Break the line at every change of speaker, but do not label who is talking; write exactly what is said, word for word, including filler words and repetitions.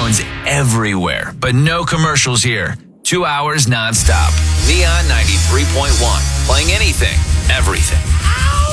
phones everywhere, but no commercials here. Two hours nonstop. Neon ninety-three point one. Playing anything, everything.